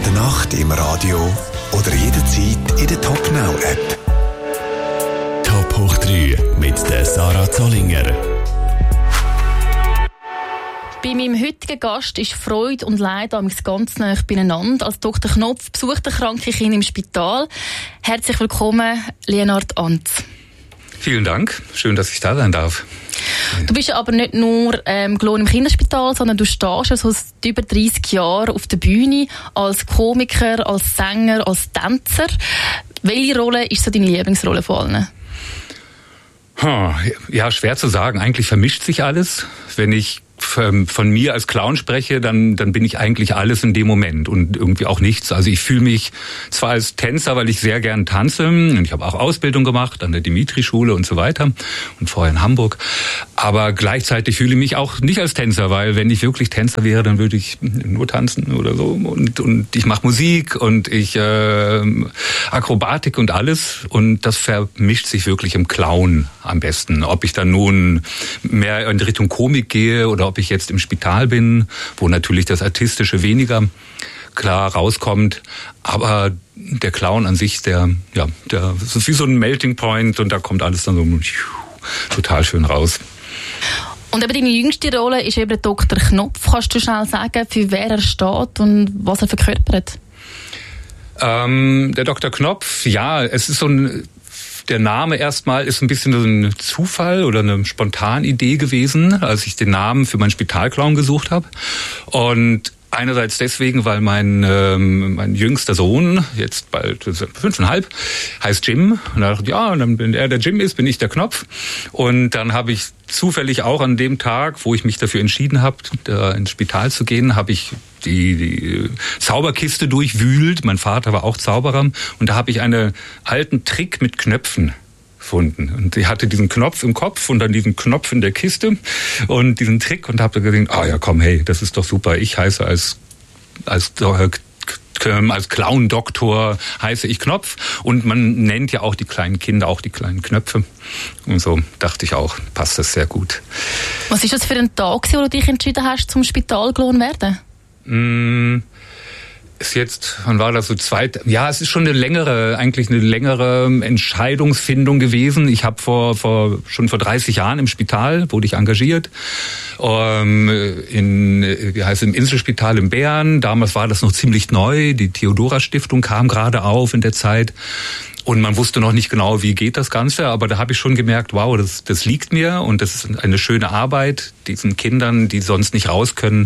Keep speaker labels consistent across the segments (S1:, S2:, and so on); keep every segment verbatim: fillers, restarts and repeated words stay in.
S1: Während der Nacht im Radio oder jederzeit in der Top Now App. Top hoch drei mit der Sarah Zollinger.
S2: Bei meinem heutigen Gast ist Freude und Leid ganz nah beieinander. Als Doktor Knopf besucht er kranke Kinder im Spital. Herzlich willkommen, Leonhard Antz.
S3: Vielen Dank. Schön, dass ich da sein darf.
S2: Du bist aber nicht nur ähm, gelohnt im Kinderspital, sondern du stehst schon seit über dreissig Jahren auf der Bühne als Komiker, als Sänger, als Tänzer. Welche Rolle ist so deine Lieblingsrolle von allen?
S3: Ja, schwer zu sagen. Eigentlich vermischt sich alles. Wenn ich von mir als Clown spreche, dann, dann bin ich eigentlich alles in dem Moment und irgendwie auch nichts. Also ich fühle mich zwar als Tänzer, weil ich sehr gern tanze und ich habe auch Ausbildung gemacht an der Dimitri-Schule und so weiter und vorher in Hamburg, aber gleichzeitig fühle ich mich auch nicht als Tänzer, weil wenn ich wirklich Tänzer wäre, dann würde ich nur tanzen oder so und, und ich mache Musik und ich äh, Akrobatik und alles und das vermischt sich wirklich im Clown am besten. Ob ich dann nun mehr in Richtung Komik gehe oder ob ich jetzt im Spital bin, wo natürlich das Artistische weniger klar rauskommt, aber der Clown an sich, der, ja, der ist wie so ein Melting Point und da kommt alles dann so total schön raus.
S2: Und eben deine jüngste Rolle ist eben Doktor Knopf. Kannst du schnell sagen, für wer er steht und was er verkörpert?
S3: Ähm, der Doktor Knopf, ja, es ist so ein Der Name erstmal ist ein bisschen ein Zufall oder eine Spontanidee gewesen, als ich den Namen für meinen Spitalclown gesucht habe. Und einerseits deswegen, weil mein ähm, mein jüngster Sohn, jetzt bald fünfeinhalb, heißt Jim. Und da dachte ich, ja, und dann, wenn er der Jim ist, bin ich der Knopf. Und dann habe ich zufällig auch an dem Tag, wo ich mich dafür entschieden habe, da ins Spital zu gehen, habe ich die, die Zauberkiste durchwühlt. Mein Vater war auch Zauberer. Und da habe ich einen alten Trick mit Knöpfen gefunden. Und ich hatte diesen Knopf im Kopf und dann diesen Knopf in der Kiste und diesen Trick und habe gedacht, ah ja komm, hey, das ist doch super. Ich heiße als als als Clown-Doktor heiße ich Knopf und man nennt ja auch die kleinen Kinder auch die kleinen Knöpfe. Und so dachte ich auch, passt das sehr gut.
S2: Was ist das für ein Tag, wo du dich entschieden hast, zum Spitalclown werden?
S3: Mm. Ist jetzt, wann war das so zweit? Ja, es ist schon eine längere, eigentlich eine längere Entscheidungsfindung gewesen. Ich habe vor, vor schon vor dreißig Jahren im Spital wurde ich engagiert, ähm, in, wie heißt es, im Inselspital in Bern. Damals war das noch ziemlich neu. Die Theodora Stiftung kam gerade auf in der Zeit. Und man wusste noch nicht genau, wie geht das Ganze, aber da habe ich schon gemerkt, wow, das, das liegt mir und das ist eine schöne Arbeit, diesen Kindern, die sonst nicht raus können,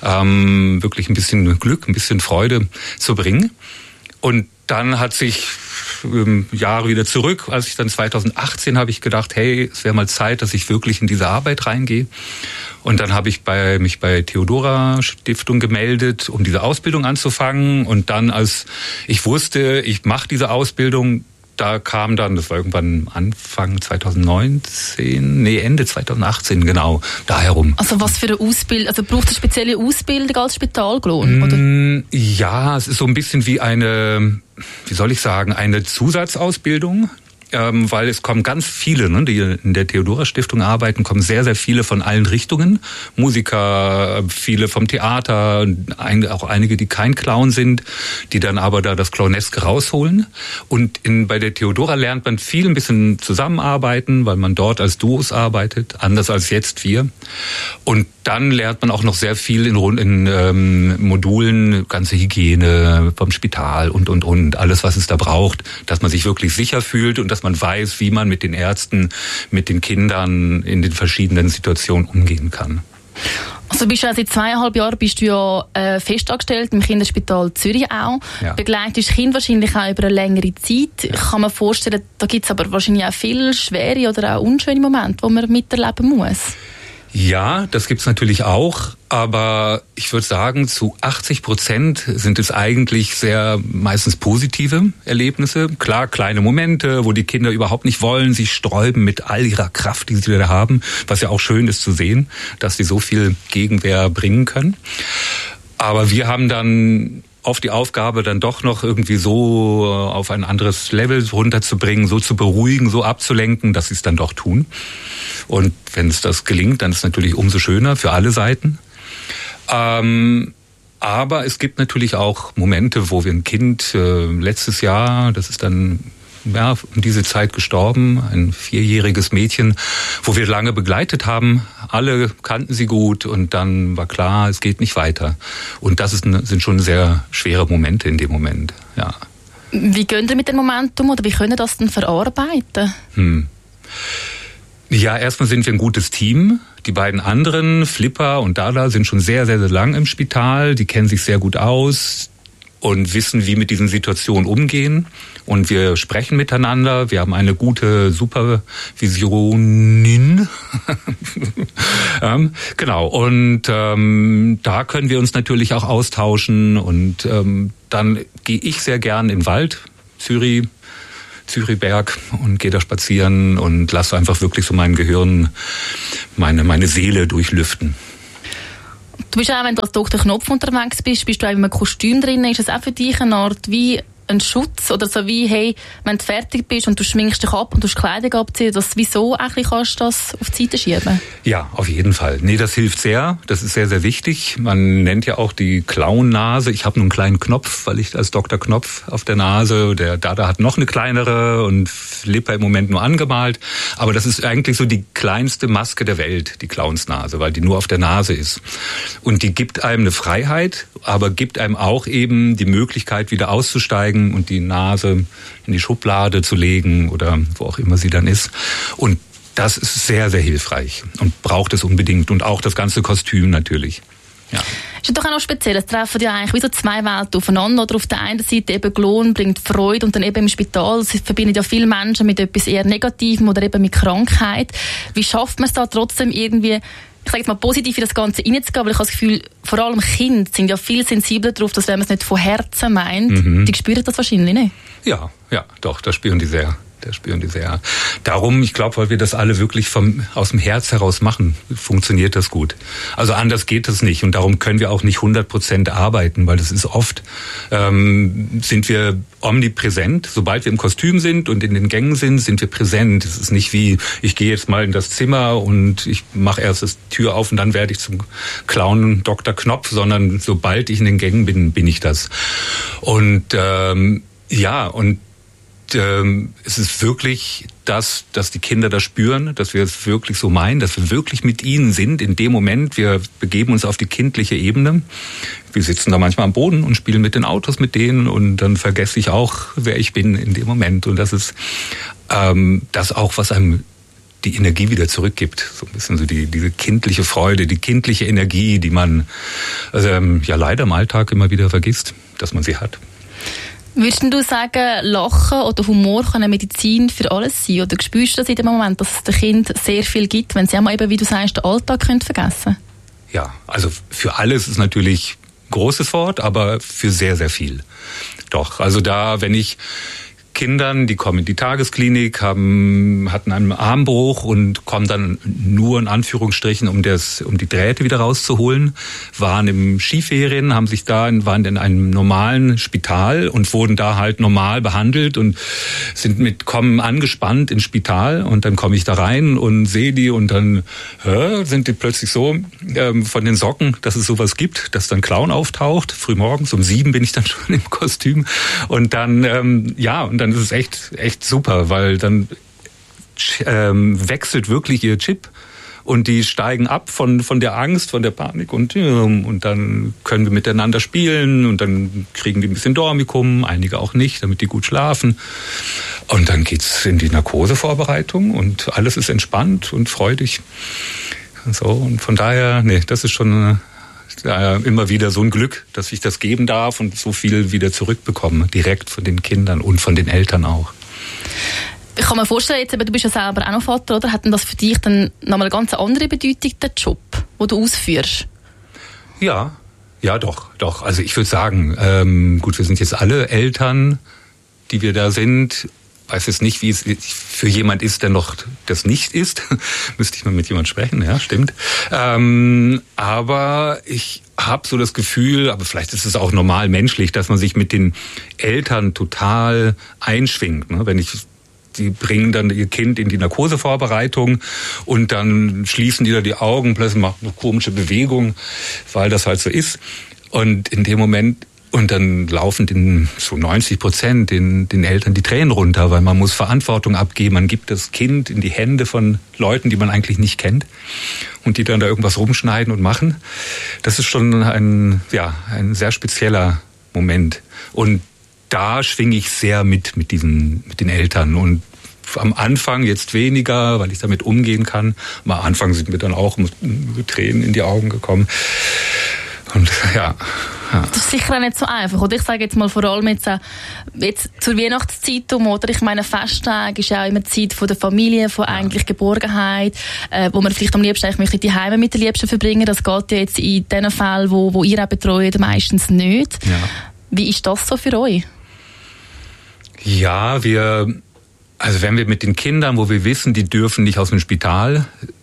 S3: ähm, wirklich ein bisschen Glück, ein bisschen Freude zu bringen. Und dann hat sich ähm, Jahre wieder zurück, als ich dann zweitausendachtzehn habe ich gedacht, hey, es wäre mal Zeit, dass ich wirklich in diese Arbeit reingehe. Und dann habe ich bei, mich bei Theodora Stiftung gemeldet, um diese Ausbildung anzufangen. Und dann, als ich wusste, ich mache diese Ausbildung, da kam dann, das war irgendwann Anfang zweitausendneunzehn, nee, Ende zweitausendachtzehn, genau, da herum.
S2: Also was für eine Ausbildung, also braucht es eine spezielle Ausbildung als Spitalclown, oder?
S3: Mm, ja, es ist so ein bisschen wie eine, wie soll ich sagen, eine Zusatzausbildung. Ähm, weil es kommen ganz viele, ne, die in der Theodora Stiftung arbeiten, kommen sehr, sehr viele von allen Richtungen. Musiker, viele vom Theater, auch einige, die kein Clown sind, die dann aber da das Clowneske rausholen. Und in, bei der Theodora lernt man viel ein bisschen zusammenarbeiten, weil man dort als Duos arbeitet, anders als jetzt wir. Und dann lernt man auch noch sehr viel in, in ähm, Modulen, ganze Hygiene vom Spital und, und, und, alles, was es da braucht, dass man sich wirklich sicher fühlt und dass man weiß, wie man mit den Ärzten, mit den Kindern in den verschiedenen Situationen umgehen kann.
S2: Also bist du ja seit zweieinhalb Jahren bist du ja äh, festangestellt im Kinderspital Zürich auch. Ja. Begleitest Kinder wahrscheinlich auch über eine längere Zeit. Ja. Ich kann mir vorstellen, da gibt es aber wahrscheinlich auch viele schwere oder auch unschöne Momente, die man miterleben muss.
S3: Ja, das gibt's natürlich auch, aber ich würde sagen, zu achtzig Prozent sind es eigentlich sehr meistens positive Erlebnisse. Klar, kleine Momente, wo die Kinder überhaupt nicht wollen, sich sträuben mit all ihrer Kraft, die sie da haben, was ja auch schön ist zu sehen, dass sie so viel Gegenwehr bringen können. Aber wir haben dann oft die Aufgabe, dann doch noch irgendwie so auf ein anderes Level runterzubringen, so zu beruhigen, so abzulenken, dass sie es dann doch tun. Und wenn es das gelingt, dann ist es natürlich umso schöner für alle Seiten. Ähm, Aber es gibt natürlich auch Momente, wo wir ein Kind äh, letztes Jahr, das ist dann ja, um diese Zeit gestorben, ein vierjähriges Mädchen, wo wir lange begleitet haben. Alle kannten sie gut und dann war klar, es geht nicht weiter. Und das ist, sind schon sehr schwere Momente in dem Moment, ja.
S2: Wie gehen ihr mit dem Momentum oder wie können das denn verarbeiten?
S3: Hm. Ja, erstmal sind wir ein gutes Team. Die beiden anderen, Flipper und Dada, sind schon sehr, sehr, sehr lang im Spital. Die kennen sich sehr gut aus und wissen, wie mit diesen Situationen umgehen. Und wir sprechen miteinander. Wir haben eine gute Supervisionin. ähm, genau. Und ähm, da können wir uns natürlich auch austauschen. Und ähm, dann gehe ich sehr gern in den Wald, Zürich, Zürichberg, und gehe da spazieren und lasse einfach wirklich so mein Gehirn, meine, meine Seele durchlüften.
S2: Du bist auch, wenn du als Doktor Knopf unterwegs bist, bist du auch in einem Kostüm drin. Ist das auch für dich eine Art wie ein Schutz? Oder so wie, hey, wenn du fertig bist und du schminkst dich ab und du Kleidung abziehen, dass wieso eigentlich kannst du das auf die Seite schieben?
S3: Ja, auf jeden Fall. Nee, das hilft sehr. Das ist sehr, sehr wichtig. Man nennt ja auch die Clown-Nase. Ich habe nur einen kleinen Knopf, weil ich als Doktor Knopf auf der Nase, der Dada hat noch eine kleinere und Flipper im Moment nur angemalt. Aber das ist eigentlich so die kleinste Maske der Welt, die Clownsnase, weil die nur auf der Nase ist. Und die gibt einem eine Freiheit, aber gibt einem auch eben die Möglichkeit, wieder auszusteigen und die Nase in die Schublade zu legen oder wo auch immer sie dann ist. Und das ist sehr, sehr hilfreich und braucht es unbedingt. Und auch das ganze Kostüm natürlich. Ja.
S2: Ist doch auch noch speziell. Es treffen ja eigentlich wie so zwei Welten aufeinander. Oder auf der einen Seite eben Lohn bringt Freude und dann eben im Spital. Es verbindet ja viele Menschen mit etwas eher Negativem oder eben mit Krankheit. Wie schafft man es da trotzdem irgendwie, ich sage jetzt mal, positiv in das Ganze reinzugehen, weil ich habe das Gefühl, vor allem Kinder sind ja viel sensibler darauf, dass wenn man es nicht von Herzen meint, mhm. die spüren das wahrscheinlich nicht.
S3: Ja, ja, doch, das spüren die sehr. Das spüren die sehr. Darum, ich glaube, weil wir das alle wirklich vom, aus dem Herz heraus machen, funktioniert das gut. Also anders geht es nicht und darum können wir auch nicht hundert Prozent arbeiten, weil das ist oft, ähm, sind wir omnipräsent. Sobald wir im Kostüm sind und in den Gängen sind, sind wir präsent. Es ist nicht wie, ich gehe jetzt mal in das Zimmer und ich mache erst die Tür auf und dann werde ich zum Clown Doktor Knopf, sondern sobald ich in den Gängen bin, bin ich das. Und ähm, ja, und Ähm, es ist wirklich das, dass die Kinder das spüren, dass wir es wirklich so meinen, dass wir wirklich mit ihnen sind in dem Moment. Wir begeben uns auf die kindliche Ebene. Wir sitzen da manchmal am Boden und spielen mit den Autos mit denen und dann vergesse ich auch, wer ich bin in dem Moment. Und das ist ähm, das auch, was einem die Energie wieder zurückgibt. So ein bisschen so die, diese kindliche Freude, die kindliche Energie, die man also, ähm, ja leider im Alltag immer wieder vergisst, dass man sie hat.
S2: Würdest du sagen, Lachen oder Humor kann eine Medizin für alles sein? Oder spürst du das in dem Moment, dass es dem Kind sehr viel gibt, wenn sie einmal eben, wie du sagst, den Alltag können vergessen?
S3: Ja, also für alles ist natürlich ein großes Wort, aber für sehr, sehr viel. Doch, also da, wenn ich Kindern, die kommen in die Tagesklinik, haben, hatten einen Armbruch und kommen dann nur in Anführungsstrichen, um das, um die Drähte wieder rauszuholen, waren im Skiferien, haben sich da, waren in einem normalen Spital und wurden da halt normal behandelt und sind mit, kommen angespannt ins Spital und dann komme ich da rein und sehe die und dann hä, sind die plötzlich so ähm, von den Socken, dass es sowas gibt, dass dann Clown auftaucht. Frühmorgens um sieben bin ich dann schon im Kostüm und dann, ähm, ja, und dann das ist echt, echt super, weil dann ähm, wechselt wirklich ihr Chip und die steigen ab von, von der Angst, von der Panik und, und dann können wir miteinander spielen und dann kriegen die ein bisschen Dormikum, einige auch nicht, damit die gut schlafen. Und dann geht's in die Narkosevorbereitung und alles ist entspannt und freudig. Und so, und von daher, nee, das ist schon äh, immer wieder so ein Glück, dass ich das geben darf und so viel wieder zurückbekomme, direkt von den Kindern und von den Eltern auch.
S2: Ich kann mir vorstellen, jetzt, du bist ja selber auch noch Vater, oder? Hat denn das für dich dann nochmal eine ganz andere Bedeutung, der Job, den du ausführst?
S3: Ja, ja doch, doch. Also ich würde sagen, ähm, gut, wir sind jetzt alle Eltern, die wir da sind. Weiß jetzt nicht, wie es für jemand ist, der noch das nicht ist. Müsste ich mal mit jemand sprechen, ja, stimmt. Ähm, aber ich habe so das Gefühl, aber vielleicht ist es auch normal menschlich, dass man sich mit den Eltern total einschwingt. Ne? Wenn ich Die bringen dann ihr Kind in die Narkosevorbereitung und dann schließen die da die Augen, plötzlich machen eine komische Bewegung, weil das halt so ist. Und in dem Moment, und dann laufen den, so neunzig Prozent den, den Eltern die Tränen runter, weil man muss Verantwortung abgeben. Man gibt das Kind in die Hände von Leuten, die man eigentlich nicht kennt und die dann da irgendwas rumschneiden und machen. Das ist schon ein, ja, ein sehr spezieller Moment. Und da schwinge ich sehr mit, mit diesen, mit den Eltern. Und am Anfang jetzt weniger, weil ich damit umgehen kann. Am Anfang sind mir dann auch mit, mit Tränen in die Augen gekommen. Und ja, ja.
S2: Das ist sicher auch nicht so einfach. Oder ich sage jetzt mal vor allem jetzt, auch, jetzt zur Weihnachtszeit um, oder? Ich meine, Festtag ist ja auch immer Zeit von der Familie, von eigentlich Geborgenheit, äh, wo man vielleicht am liebsten eigentlich möchte die Heime mit den Liebsten verbringen. Das geht ja jetzt in den Fällen, wo, wo ihr auch betreut, meistens nicht.
S3: Ja.
S2: Wie ist das so für euch?
S3: Ja, wir, also wenn wir mit den Kindern, wo wir wissen, die dürfen nicht aus dem Spital,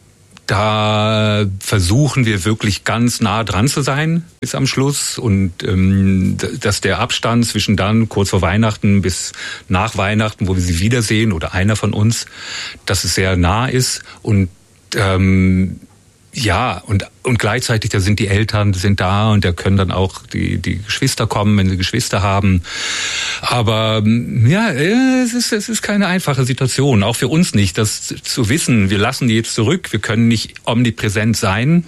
S3: da versuchen wir wirklich ganz nah dran zu sein bis am Schluss und ähm, dass der Abstand zwischen dann kurz vor Weihnachten bis nach Weihnachten, wo wir sie wiedersehen oder einer von uns, dass es sehr nah ist und ähm, ja, und, und gleichzeitig, da sind die Eltern sind da und da können dann auch die, die Geschwister kommen, wenn sie Geschwister haben. Aber ja, es ist, es ist keine einfache Situation, auch für uns nicht, das zu wissen, wir lassen die jetzt zurück, wir können nicht omnipräsent sein.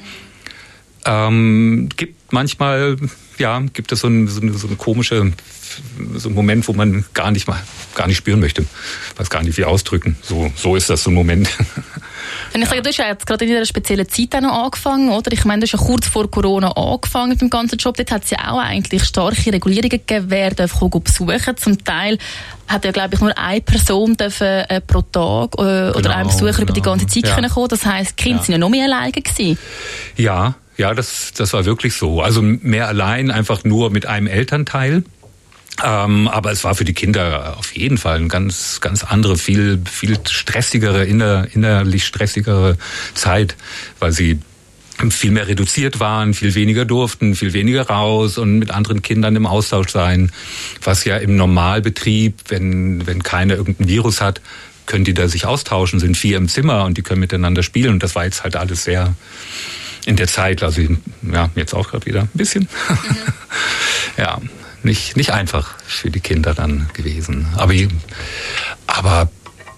S3: Ähm, gibt manchmal, ja, gibt es so, ein, so, eine, so eine komische, so einen Moment, wo man gar nicht mal, gar nicht spüren möchte, weiß gar nicht wie ausdrücken. So, so ist das so ein Moment.
S2: Wenn ich ja. sage, du hast ja jetzt gerade in einer speziellen Zeit auch noch angefangen, oder? Ich meine, du hast ja kurz vor Corona angefangen mit dem ganzen Job. Dort hat es ja auch eigentlich starke Regulierungen gegeben, wer darf besuchen. Zum Teil hat ja, glaube ich, nur eine Person dürfen, äh, pro Tag äh, genau, oder ein Besucher genau. über die ganze Zeit ja. können kommen. Das heisst, die Kinder ja. sind ja noch mehr alleine gewesen.
S3: Ja, ja, das, das war wirklich so. Also mehr allein, einfach nur mit einem Elternteil. Ähm, aber es war für die Kinder auf jeden Fall eine ganz, ganz andere, viel, viel stressigere, inner, innerlich stressigere Zeit, weil sie viel mehr reduziert waren, viel weniger durften, viel weniger raus und mit anderen Kindern im Austausch sein, was ja im Normalbetrieb, wenn, wenn keiner irgendein Virus hat, können die da sich austauschen, sind vier im Zimmer und die können miteinander spielen und das war jetzt halt alles sehr in der Zeit, also ja, jetzt auch gerade wieder ein bisschen. Mhm. Ja. Nicht, nicht einfach für die Kinder dann gewesen. Aber, aber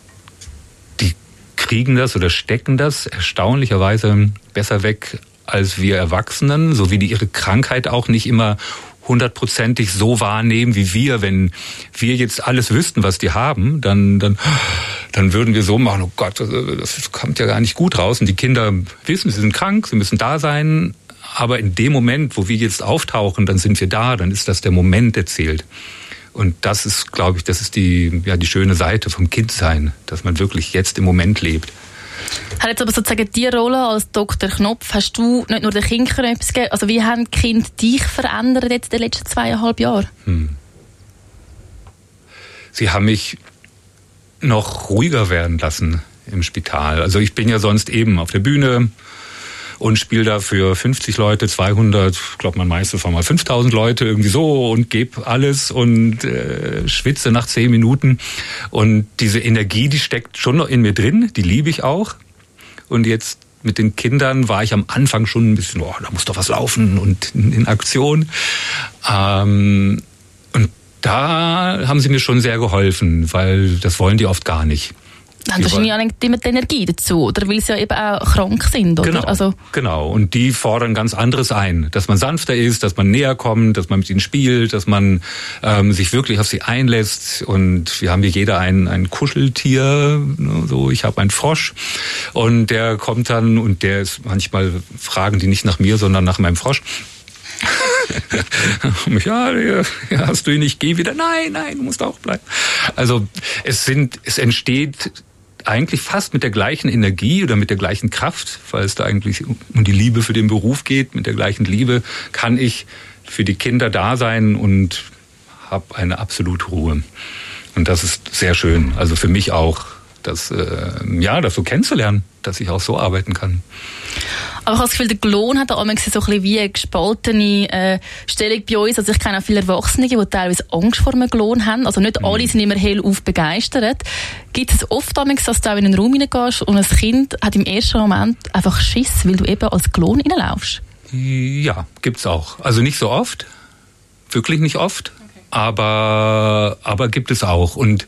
S3: die kriegen das oder stecken das erstaunlicherweise besser weg als wir Erwachsenen, so wie die ihre Krankheit auch nicht immer hundertprozentig so wahrnehmen wie wir. Wenn wir jetzt alles wüssten, was die haben, dann, dann, dann würden wir so machen, oh Gott, das kommt ja gar nicht gut raus. Und die Kinder wissen, sie sind krank, sie müssen da sein. Aber in dem Moment, wo wir jetzt auftauchen, dann sind wir da, dann ist das der Moment, der zählt. Und das ist, glaube ich, das ist die, ja, die schöne Seite vom Kindsein, dass man wirklich jetzt im Moment lebt.
S2: Hat jetzt aber sozusagen die Rolle als Doktor Knopf, hast du nicht nur den Kindern etwas gegeben, also wie haben die Kinder dich verändert jetzt in den letzten zweieinhalb Jahren? Hm.
S3: Sie haben mich noch ruhiger werden lassen im Spital. Also ich bin ja sonst eben auf der Bühne und spiele da für fünfzig Leute, zweihundert, ich glaube mein meistes war mal fünftausend Leute irgendwie so und gebe alles und äh, schwitze nach zehn Minuten. Und diese Energie, die steckt schon noch in mir drin, die liebe ich auch. Und jetzt mit den Kindern war ich am Anfang schon ein bisschen, oh, da muss doch was laufen und in, in Aktion. Ähm, und da haben sie mir schon sehr geholfen, weil das wollen die oft gar nicht.
S2: Haben wahrscheinlich auch nicht immer die Energie dazu, oder weil sie ja eben auch krank sind, oder?
S3: Genau,
S2: also
S3: genau. Und die fordern ganz anderes ein, dass man sanfter ist, dass man näher kommt, dass man mit ihnen spielt, dass man ähm, sich wirklich auf sie einlässt. Und wir haben hier jeder ein, ein Kuscheltier, so ich habe einen Frosch und der kommt dann und der ist manchmal fragen die nicht nach mir, sondern nach meinem Frosch. ja, ja, hast du ihn nicht, geh wieder. Nein, nein, du musst auch bleiben. Also es sind, es entsteht eigentlich fast mit der gleichen Energie oder mit der gleichen Kraft, weil es da eigentlich um die Liebe für den Beruf geht. Mit der gleichen Liebe kann ich für die Kinder da sein und habe eine absolute Ruhe. Und das ist sehr schön. Also für mich auch, das, äh, ja, das so kennenzulernen, dass ich auch so arbeiten kann.
S2: Aber ich habe das Gefühl, der Glon hat da auch so ein bisschen wie eine gespaltene äh, Stellung bei uns. Also ich kenne auch viele Erwachsene, die teilweise Angst vor einem Glon haben. Also nicht alle sind immer hellauf begeistert. Gibt es oft, dass du auch in einen Raum hineingehst und ein Kind hat im ersten Moment einfach Schiss, weil du eben als Glon reinlaufst?
S3: Ja, gibt's auch. Also nicht so oft, wirklich nicht oft, okay. aber aber gibt es auch. Und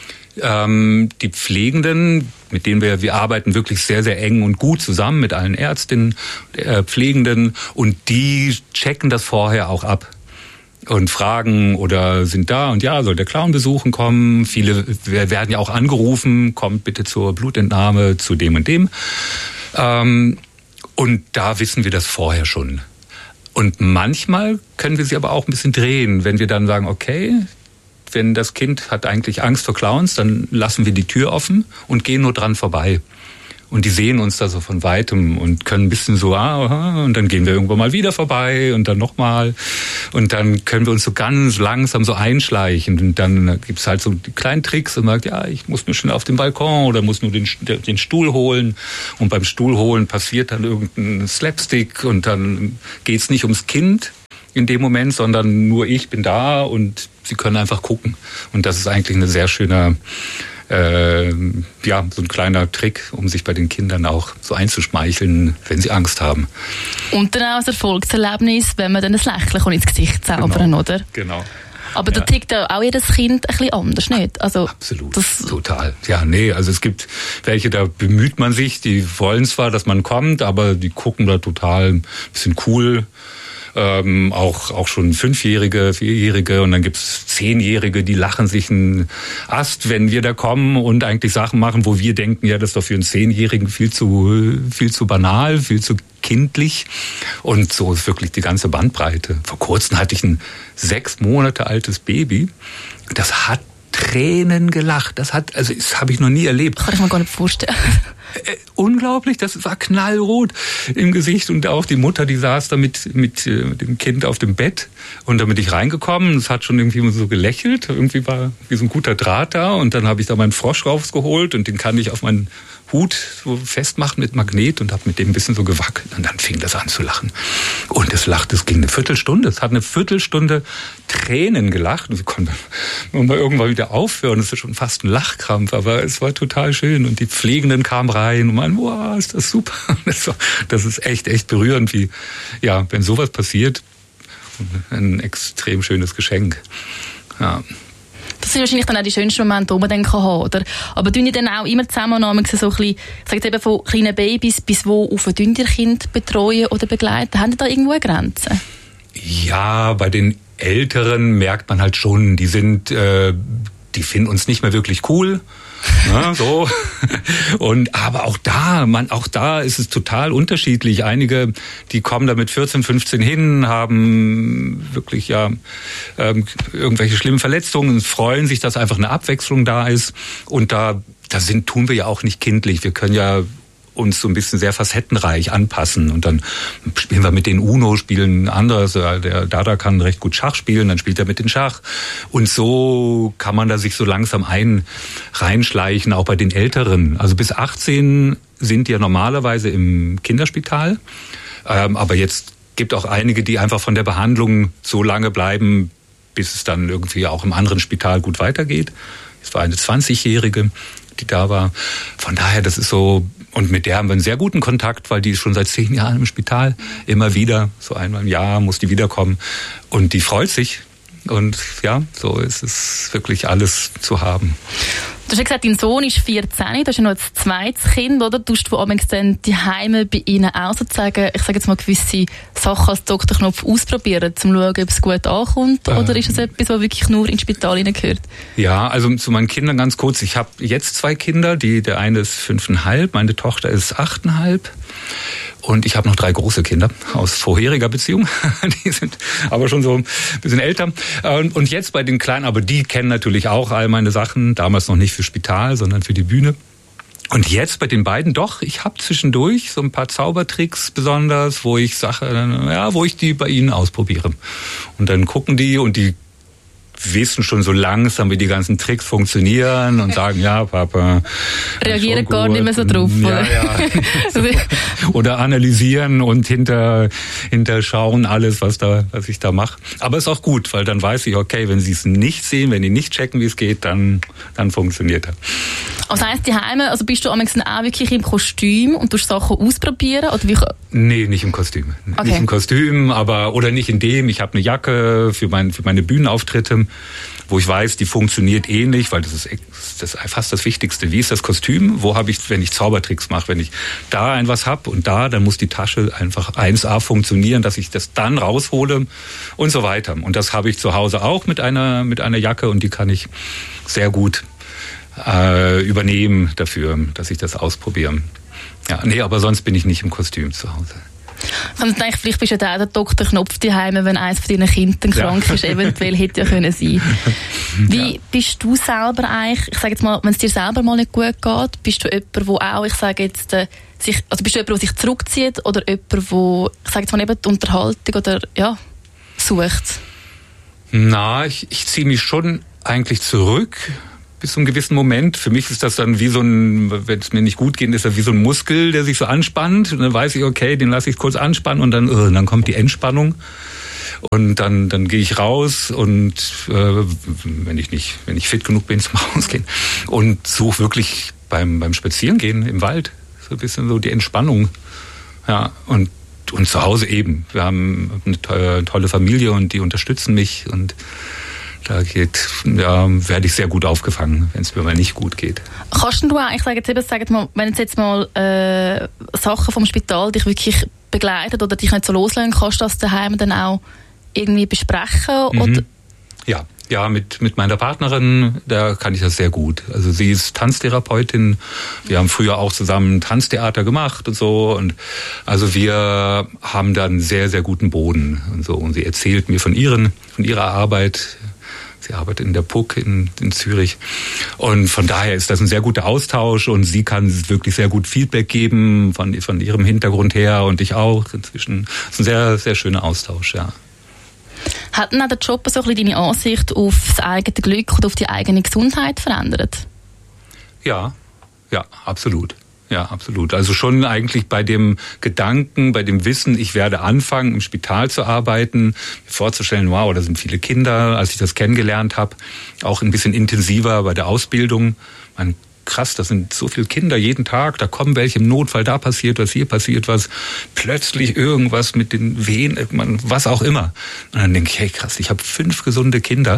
S3: ähm, die Pflegenden, mit denen wir wir arbeiten wirklich sehr sehr eng und gut zusammen mit allen Ärztinnen, äh, Pflegenden, und die checken das vorher auch ab und fragen oder sind da und ja, soll der Clown besuchen kommen. Viele werden ja auch angerufen, kommt bitte zur Blutentnahme zu dem und dem. Ähm, Und da wissen wir das vorher schon. Und manchmal können wir sie aber auch ein bisschen drehen, wenn wir dann sagen, okay, wenn das Kind hat eigentlich Angst vor Clowns, dann lassen wir die Tür offen und gehen nur dran vorbei. Und die sehen uns da so von Weitem und können ein bisschen so, ah, und dann gehen wir irgendwann mal wieder vorbei und dann nochmal. Und dann können wir uns so ganz langsam so einschleichen. Und dann gibt's halt so die kleinen Tricks und man sagt, ja, ich muss nur schnell auf den Balkon oder muss nur den, den Stuhl holen. Und beim Stuhl holen passiert dann irgendein Slapstick und dann geht's nicht ums Kind in dem Moment, sondern nur ich bin da und sie können einfach gucken. Und das ist eigentlich eine sehr schöne... Äh, ja, so ein kleiner Trick, um sich bei den Kindern auch so einzuschmeicheln, wenn sie Angst haben.
S2: Und dann auch das Erfolgserlebnis, wenn man dann ein Lächeln ins Gesicht zaubern, genau. Oder?
S3: Genau.
S2: Aber ja. Da tickt ja auch jedes Kind ein bisschen anders, nicht? Also,
S3: absolut, das total. Ja, nee, also es gibt welche, da bemüht man sich, die wollen zwar, dass man kommt, aber die gucken da total ein bisschen cool. Ähm, auch auch schon Fünfjährige, Vierjährige und dann gibt's Zehnjährige, die lachen sich einen Ast, wenn wir da kommen und eigentlich Sachen machen, wo wir denken, ja, das ist doch für einen Zehnjährigen viel zu viel zu banal, viel zu kindlich. Und so ist wirklich die ganze Bandbreite. Vor kurzem hatte ich ein sechs Monate altes Baby, das hat Tränen gelacht. Das hat, also das habe ich noch nie erlebt.
S2: Kann ich mir gar nicht vorstellen.
S3: Äh, unglaublich, das war knallrot im Gesicht und auch die Mutter, die saß da mit, mit, äh, mit dem Kind auf dem Bett und da bin ich reingekommen, es hat schon irgendwie so gelächelt, irgendwie war wie so ein guter Draht da und dann habe ich da meinen Frosch rausgeholt und den kann ich auf meinen Hut so festmachen mit Magnet und habe mit dem ein bisschen so gewackelt und dann fing das an zu lachen. Und es lacht, es ging eine Viertelstunde, es hat eine Viertelstunde Tränen gelacht und wir konnten mal irgendwann wieder aufhören, es ist schon fast ein Lachkrampf, aber es war total schön und die Pflegenden kamen rein und meinen, wow, ist das super. Das, war, das ist echt, echt berührend, wie, ja, wenn sowas passiert, ein extrem schönes Geschenk. Ja.
S2: Das sind wahrscheinlich dann auch die schönsten Momente, die man dann haben kann, oder? Aber tun ihr dann auch immer zusammen so ein bisschen, ich sage eben von kleinen Babys bis wo auf ein Kind betreuen oder begleiten? Haben die da irgendwo eine Grenze?
S3: Ja, bei den Älteren merkt man halt schon, die sind, äh, die finden uns nicht mehr wirklich cool. Ja, so. Und aber auch da, man, auch da ist es total unterschiedlich. Einige, die kommen da mit vierzehn, fünfzehn hin, haben wirklich ja ähm, irgendwelche schlimmen Verletzungen, freuen sich, dass einfach eine Abwechslung da ist. Und da, da sind, tun wir ja auch nicht kindlich. Wir können ja uns so ein bisschen sehr facettenreich anpassen und dann spielen wir mit den Uno, spielen anders. Der Dada kann recht gut Schach spielen, dann spielt er mit den Schach und so kann man da sich so langsam ein reinschleichen, auch bei den Älteren. Also bis achtzehn sind die ja normalerweise im Kinderspital, ähm, aber jetzt gibt auch einige, die einfach von der Behandlung so lange bleiben, bis es dann irgendwie auch im anderen Spital gut weitergeht. Es war eine zwanzigjährige, die da war. Von daher, das ist so. Und mit der haben wir einen sehr guten Kontakt, weil die ist schon seit zehn Jahren im Spital. Immer wieder, so einmal im Jahr muss die wiederkommen. Und die freut sich. Und ja, so ist es wirklich alles zu haben.
S2: Du hast ja gesagt, dein Sohn ist vierzehn, das ist ja noch ein zweites Kind, oder? Tust du dann die Heime bei ihnen auch sozusagen, ich sage jetzt mal, gewisse Sachen als Doktorknopf ausprobieren, um zu schauen, ob es gut ankommt? Ähm. Oder ist das etwas, was wirklich nur ins Spital hineingehört?
S3: Ja, also zu meinen Kindern ganz kurz. Ich habe jetzt zwei Kinder, die, der eine ist fünfeinhalb, meine Tochter ist achteinhalb. Und ich habe noch drei große Kinder aus vorheriger Beziehung. Die sind aber schon so ein bisschen älter. Und jetzt bei den Kleinen, aber die kennen natürlich auch all meine Sachen. Damals noch nicht für Spital, sondern für die Bühne. Und jetzt bei den beiden doch. Ich habe zwischendurch so ein paar Zaubertricks besonders, wo ich Sache, ja, wo ich die bei ihnen ausprobiere. Und dann gucken die und die wissen schon so langsam, wie die ganzen Tricks funktionieren und sagen, ja, Papa.
S2: Reagieren gar nicht mehr so drauf,
S3: ja,
S2: oder?
S3: Ja. Oder analysieren und hinter, hinterschauen alles, was da, was ich da mache. Aber ist auch gut, weil dann weiß ich, okay, wenn sie es nicht sehen, wenn die nicht checken, wie es geht, dann, dann funktioniert das.
S2: Also heisst die Heime, also bist du am liebsten auch wirklich im Kostüm und tust Sachen ausprobieren? Oder wie?
S3: Nee, nicht im Kostüm.
S2: Okay.
S3: Nicht im Kostüm, aber, oder nicht in dem. Ich habe eine Jacke für, mein, für meine Bühnenauftritte, wo ich weiß, die funktioniert ähnlich, weil das ist, das ist fast das Wichtigste. Wie ist das Kostüm? Wo habe ich, wenn ich Zaubertricks mache, wenn ich da ein was hab und da, dann muss die Tasche einfach eins A funktionieren, dass ich das dann raushole und so weiter. Und das habe ich zu Hause auch mit einer, mit einer Jacke und die kann ich sehr gut äh, übernehmen dafür, dass ich das ausprobiere. Ja, nee, aber sonst bin ich nicht im Kostüm zu Hause.
S2: Ich habe gedacht, vielleicht bist du ja der Doktor Knopf daheim, wenn eines von deinen Kindern krank ist. Ja. Eventuell hätte ja können sein. Wie ja. bist du selber eigentlich, ich sage jetzt mal, wenn es dir selber mal nicht gut geht, bist du jemand, der auch, ich sage jetzt, äh, sich, also bist du jemand, der sich zurückzieht oder jemand, der, ich sage jetzt mal eben die Unterhaltung oder, ja, sucht?
S3: Na, ich, ich ziehe mich schon eigentlich zurück. Bis zu einem gewissen Moment. Für mich ist das dann wie so ein, wenn es mir nicht gut geht, ist das wie so ein Muskel, der sich so anspannt. Und dann weiß ich, okay, den lasse ich kurz anspannen und dann, uh, dann kommt die Entspannung. Und dann, dann gehe ich raus und äh, wenn ich nicht, wenn ich fit genug bin zum Rausgehen und suche wirklich beim, beim Spazierengehen im Wald so ein bisschen so die Entspannung. Ja, und, und zu Hause eben. Wir haben eine tolle Familie und die unterstützen mich und da geht, ja, werde ich sehr gut aufgefangen, wenn es mir mal nicht gut geht.
S2: Kannst du auch, ich sage jetzt eben, sag jetzt mal, wenn jetzt, jetzt mal äh, Sachen vom Spital dich wirklich begleitet oder dich nicht so loslassen, kannst du das daheim dann auch irgendwie besprechen?
S3: Mhm.
S2: Oder?
S3: Ja, ja, mit, mit meiner Partnerin, da kann ich das sehr gut. Also sie ist Tanztherapeutin. Wir haben früher auch zusammen Tanztheater gemacht und so. Und also wir haben da einen sehr, sehr guten Boden und so. Und sie erzählt mir von ihren, von ihrer Arbeit. Sie arbeitet in der P U C in, in Zürich. Und von daher ist das ein sehr guter Austausch und sie kann wirklich sehr gut Feedback geben von, von ihrem Hintergrund her und ich auch. Inzwischen ist ein sehr, sehr schöner Austausch, ja.
S2: Hat denn auch der Job so ein bisschen deine Ansicht auf das eigene Glück oder auf die eigene Gesundheit verändert?
S3: Ja, ja, absolut. Ja, absolut. Also schon eigentlich bei dem Gedanken, bei dem Wissen, ich werde anfangen, im Spital zu arbeiten, mir vorzustellen, wow, da sind viele Kinder, als ich das kennengelernt habe, auch ein bisschen intensiver bei der Ausbildung. Man, krass, das sind so viele Kinder jeden Tag, da kommen welche im Notfall, da passiert was, hier passiert was, plötzlich irgendwas mit den Venen, was auch immer. Und dann denke ich, hey krass, ich habe fünf gesunde Kinder.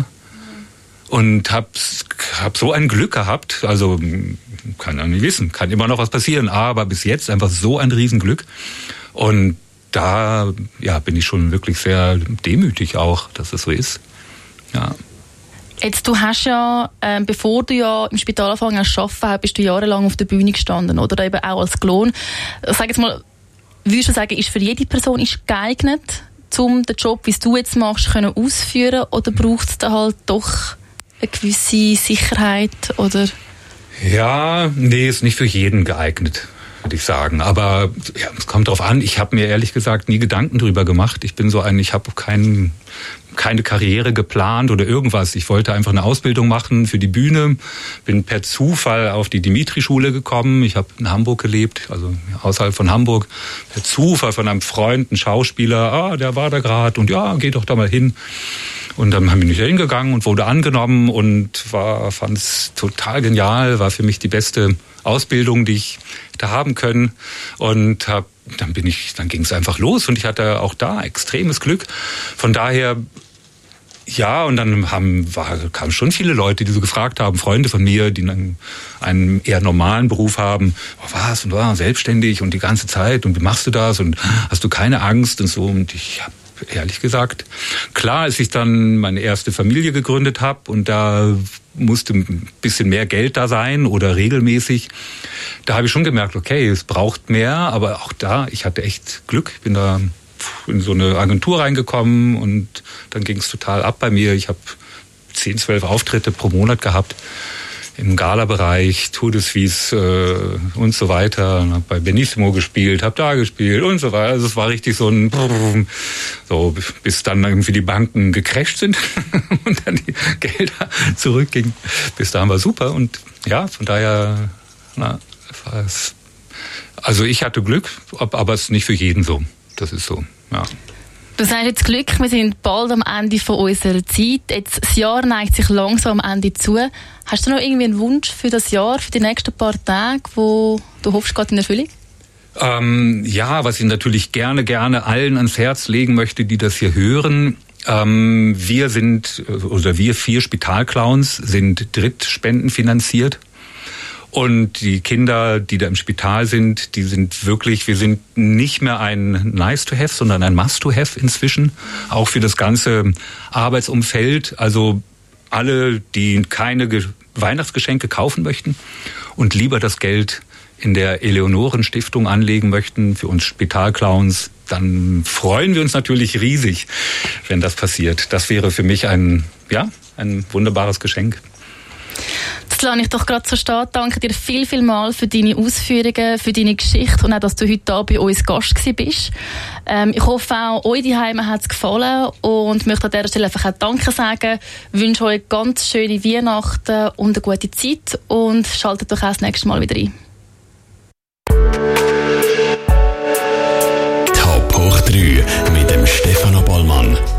S3: Und hab, hab so ein Glück gehabt, also kann ja nicht wissen, kann immer noch was passieren, aber bis jetzt einfach so ein Riesenglück. Und da ja, bin ich schon wirklich sehr demütig auch, dass das so ist. Ja.
S2: Jetzt, du hast ja, äh, bevor du ja im Spital angefangen hast zu arbeiten, bist du jahrelang auf der Bühne gestanden, oder eben auch als Klon. Sag jetzt mal, würdest du sagen, ist für jede Person ist geeignet, um den Job, wie du jetzt machst, können ausführen, oder braucht es da halt doch eine gewisse Sicherheit, oder?
S3: Ja, nee, ist nicht für jeden geeignet, würde ich sagen. Aber ja, es kommt drauf an. Ich habe mir ehrlich gesagt nie Gedanken drüber gemacht. Ich bin so ein, ich habe kein, keine Karriere geplant oder irgendwas. Ich wollte einfach eine Ausbildung machen für die Bühne. Bin per Zufall auf die Dimitri-Schule gekommen. Ich habe in Hamburg gelebt, also außerhalb von Hamburg. Per Zufall von einem Freund, ein Schauspieler, ah, der war da gerade und ja, geh doch da mal hin. Und dann bin ich da hingegangen und wurde angenommen und war, fand es total genial, war für mich die beste Ausbildung, die ich da haben können. Und hab, dann bin ich, dann ging es einfach los und ich hatte auch da extremes Glück. Von daher, ja, und dann haben, war, kamen schon viele Leute, die so gefragt haben, Freunde von mir, die einen, einen eher normalen Beruf haben, oh, was und oh, selbstständig und die ganze Zeit und wie machst du das und hast du keine Angst und so. Und ich habe ehrlich gesagt, klar, als ich dann meine erste Familie gegründet habe und da musste ein bisschen mehr Geld da sein oder regelmäßig, da habe ich schon gemerkt, okay, es braucht mehr, aber auch da, ich hatte echt Glück, ich bin da in so eine Agentur reingekommen und dann ging es total ab bei mir. Ich habe zehn, zwölf Auftritte pro Monat gehabt. im Gala-Bereich, Tour de Suisse äh, und so weiter. Hab bei Benissimo gespielt, hab da gespielt und so weiter. Also es war richtig so ein so, bis dann irgendwie die Banken gecrasht sind und dann die Gelder zurückgingen. Bis dahin war super und ja, von daher, na, war es, also ich hatte Glück, aber es ist nicht für jeden so. Das ist so, ja.
S2: Du sagst jetzt Glück, wir sind bald am Ende von unserer Zeit. Jetzt, das Jahr neigt sich langsam am Ende zu. Hast du noch irgendwie einen Wunsch für das Jahr, für die nächsten paar Tage, wo du hoffst, geht in Erfüllung?
S3: Ähm, ja, was ich natürlich gerne, gerne allen ans Herz legen möchte, die das hier hören. Ähm, wir sind, oder wir vier Spitalclowns sind drittspendenfinanziert. Und die Kinder, die da im Spital sind, die sind wirklich, wir sind nicht mehr ein Nice-to-have, sondern ein Must-to-have inzwischen, auch für das ganze Arbeitsumfeld. Also alle, die keine Ge- Weihnachtsgeschenke kaufen möchten und lieber das Geld in der Eleonoren-Stiftung anlegen möchten, für uns Spitalclowns, dann freuen wir uns natürlich riesig, wenn das passiert. Das wäre für mich ein, ja, ein wunderbares Geschenk.
S2: Das lasse ich doch gerade so stehen. Danke dir viel, viel mal für deine Ausführungen, für deine Geschichte und auch, dass du heute hier bei uns Gast bist. Ähm, ich hoffe auch, euch daheim hat es gefallen und möchte an dieser Stelle einfach auch Danke sagen. Ich wünsche euch ganz schöne Weihnachten und eine gute Zeit und schaltet doch auch das nächste Mal wieder ein.
S1: Top hoch drei mit dem Stefano Bollmann.